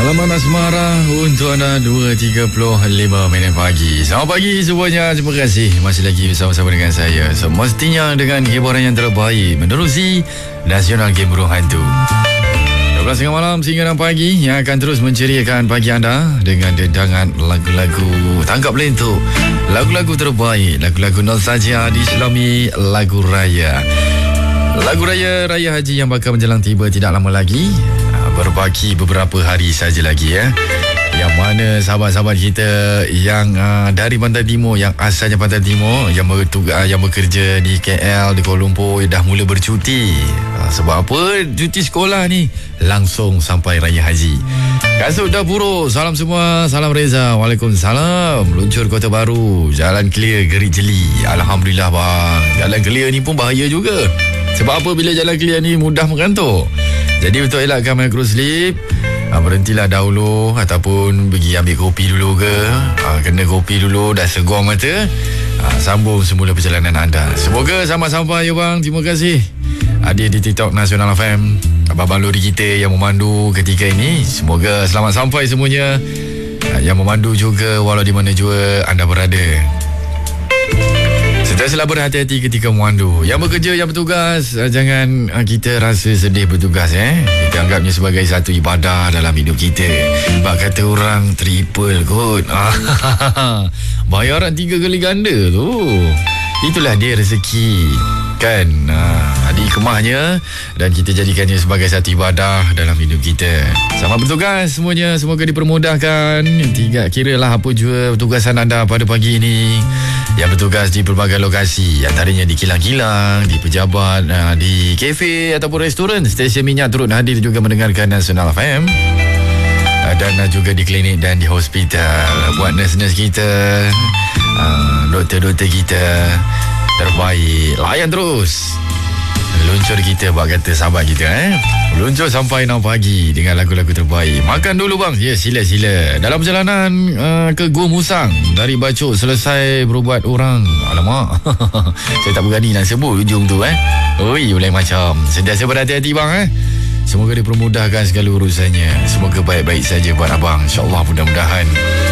Malam asmara untuk anda 2.35 minit pagi. Selamat pagi semuanya. Terima kasih masih lagi bersama-sama dengan saya. Semestinya dengan hiburan yang terbaik menerusi Nasional Game Burung Hantu 12.30 malam sehingga 6 pagi yang akan terus menceriakan pagi anda dengan dedangan lagu-lagu tangkap lentuk, lagu-lagu terbaik, lagu-lagu nostalgia diselami lagu raya. Lagu raya Raya Haji yang bakal menjelang tiba tidak lama lagi. Berbaki beberapa hari saja lagi ya. Yang mana sahabat-sahabat kita yang dari Pantai Timur, yang asalnya Pantai Timur, yang bekerja di KL, di Kuala Lumpur, dah mula bercuti. Sebab apa? Cuti sekolah ni langsung sampai Raya Haji. Kasut dah buruk. Salam semua. Salam Reza. Waalaikumsalam. Meluncur Kota Baru. Jalan clear Gerik Jeli. Alhamdulillah bang. Jalan clear ni pun bahaya juga. Sebab apa? Bila jalan clear ni mudah mengantuk. Jadi untuk elakkan microslip, berhentilah dahulu ataupun pergi ambil kopi dulu ke. Kena kopi dulu, dah segar mata, sambung semula perjalanan anda. Semoga sampai-sampai ya bang. Terima kasih hadir di TikTok Nasional FM, abang-abang lori kita yang memandu ketika ini. Semoga selamat sampai semuanya. Yang memandu juga walau di mana juga anda berada. Sentiasalah berhati-hati ketika memandu. Yang bekerja, yang bertugas, jangan kita rasa sedih bertugas. Kita anggapnya sebagai satu ibadah dalam hidup kita. Sebab kata orang triple kot. Bayaran 3 kali ganda tu. Itulah dia rezeki kan, dikemahnya dan kita jadikannya sebagai satu ibadah dalam hidup kita. Selamat bertugas semuanya. Semoga dipermudahkan. Kira lah apa jua tugasan anda pada pagi ini. Yang bertugas di pelbagai lokasi, antaranya di kilang-kilang, di pejabat, di kafe ataupun restoran. Stesen minyak turut hadir juga mendengarkan Nasional FM. Dan juga di klinik dan di hospital. Buat nurse-nurse kita, doktor-doktor kita terbaik. Layan terus. Luncur kita buat kata sahabat kita Luncur sampai 6 pagi dengan lagu-lagu terbaik. Makan dulu bang. Ya, sila-sila. Dalam perjalanan ke Gua Musang, dari Bacok selesai berubat orang. Alamak. Saya tak berani nak sebut ujung tu Oi, boleh macam. Sentiasa berhati-hati bang Semoga dipermudahkan segala urusannya. Semoga baik-baik saja buat abang. InsyaAllah mudah-mudahan.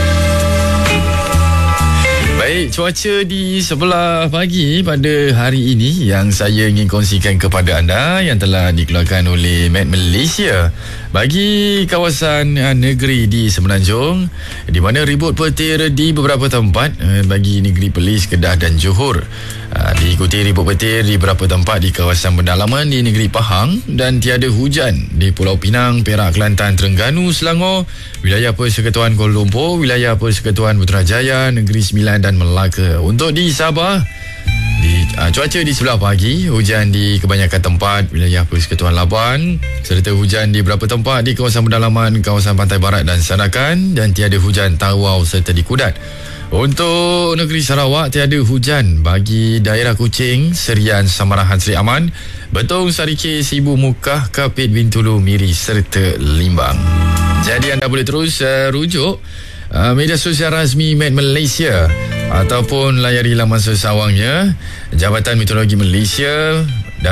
Baik, cuaca di sebelah pagi pada hari ini yang saya ingin kongsikan kepada anda yang telah dikeluarkan oleh Met Malaysia bagi kawasan negeri di Semenanjung, di mana ribut petir di beberapa tempat bagi negeri Perlis, Kedah dan Johor. Diikuti ribut petir di beberapa tempat di kawasan pendalaman di negeri Pahang dan tiada hujan di Pulau Pinang, Perak, Kelantan, Terengganu, Selangor, wilayah Persekutuan Kuala Lumpur, wilayah Persekutuan Putrajaya, Negeri Sembilan dan Melaka. Untuk di Sabah, cuaca di sebelah pagi, hujan di kebanyakan tempat wilayah Persekutuan Labuan, serta hujan di beberapa tempat di kawasan pendalaman, kawasan Pantai Barat dan Sandakan, dan tiada hujan Tawau serta di Kudat. Untuk negeri Sarawak, tiada hujan bagi daerah Kuching, Serian, Samarahan, Seri Aman, Betong, Sarike, Sibu, Mukah, Kapit, Bintulu, Miri serta Limbang. Jadi anda boleh terus rujuk media sosial rasmi Met Malaysia ataupun layari laman sesawangnya Jabatan Meteorologi Malaysia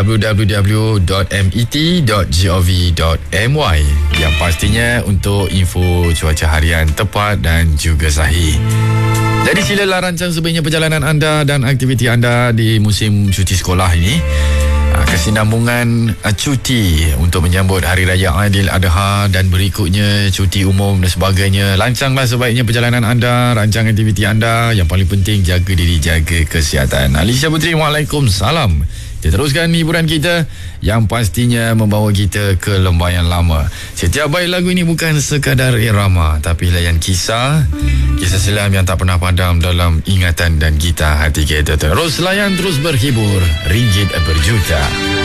www.met.gov.my yang pastinya untuk info cuaca harian tepat dan juga sahih. Jadi silalah rancang sebaiknya perjalanan anda dan aktiviti anda di musim cuti sekolah ini. Kesinambungan cuti untuk menyambut Hari Raya Aidiladha dan berikutnya cuti umum dan sebagainya. Lancanglah sebaiknya perjalanan anda, rancang aktiviti anda. Yang paling penting jaga diri, jaga kesihatan. Alicia Putri, Waalaikumsalam. Kita teruskan hiburan kita yang pastinya membawa kita ke lembayan lama. Setiap baik lagu ini bukan sekadar irama, tapi layan kisah selam yang tak pernah padam dalam ingatan dan gitar hati kita. Terus layan, terus berhibur, ringgit berjuta.